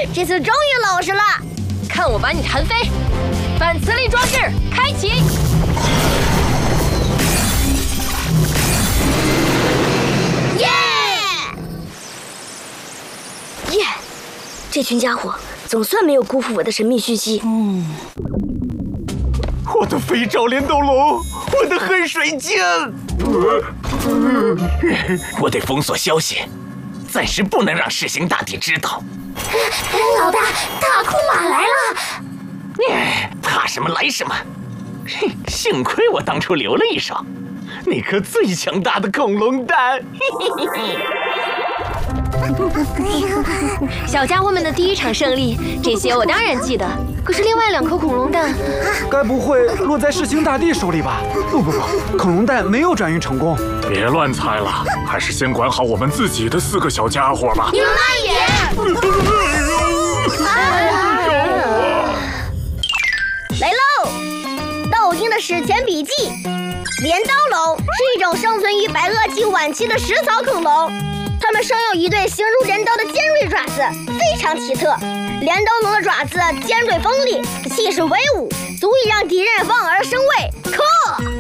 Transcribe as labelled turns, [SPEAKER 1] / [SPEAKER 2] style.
[SPEAKER 1] 这次终于老实了，
[SPEAKER 2] 看我把你弹飞！反磁力装置开启。
[SPEAKER 1] 耶！耶！这群家伙总算没有辜负我的神秘讯息。
[SPEAKER 3] 我的飞爪镰刀龙，我的恨水晶，我得封锁消息，暂时不能让世行大帝知道。
[SPEAKER 1] 老大，大库玛来了！
[SPEAKER 3] 怕什么来什么。幸亏我当初留了一手，那颗最强大的恐龙蛋。
[SPEAKER 2] 小家伙们的第一场胜利，这些我当然记得。可是另外2颗恐龙蛋，
[SPEAKER 4] 该不会落在世行大帝手里吧？不，恐龙蛋没有转运成功。
[SPEAKER 5] 别乱猜了，还是先管好我们自己的4个小家伙吧。
[SPEAKER 1] 你们慢一点！来喽！道经的史前笔记：镰刀龙是一种生存于白垩纪晚期的食草恐龙，它们生有一对形如镰刀的尖锐爪子，非常奇特。镰刀龙的爪子尖锐锋利，气势威武，足以让敌人望而生畏。